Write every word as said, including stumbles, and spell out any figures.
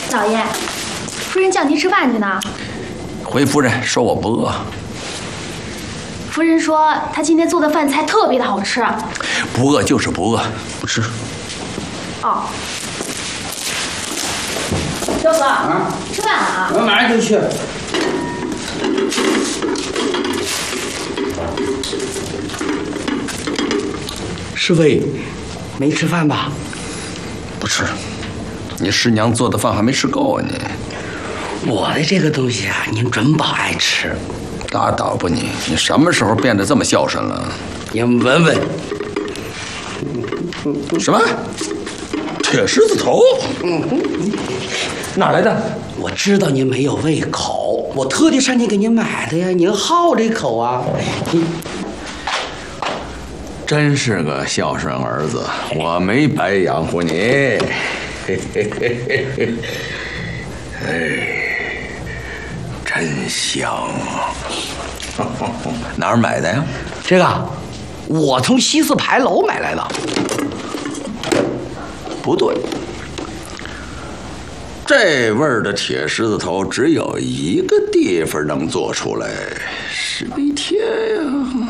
老爷，夫人叫您吃饭去呢。 回夫人说我不饿。 夫人说她今天做的饭菜特别的好吃。 不饿就是不饿，不吃。 哦。周哥， 啊， 吃饭了啊？ 我马上就去。师妃，没吃饭吧？ 不吃。你师娘做的饭还没吃够啊你。 我的这个东西啊，您准保爱吃。 拉倒吧你！你什么时候变得这么孝顺了？ 您闻闻。 什么？铁狮子头？嗯，哪来的？ 我知道您没有胃口，我特地上街给您买的呀。您好这口啊？您真是个孝顺儿子，我没白养活你。嘿嘿嘿嘿嘿，哎，真香啊！哪儿买的呀？ 这个，我从西四牌楼买来的。 不对，这味儿的铁狮子头只有一个地方能做出来，是没铁呀。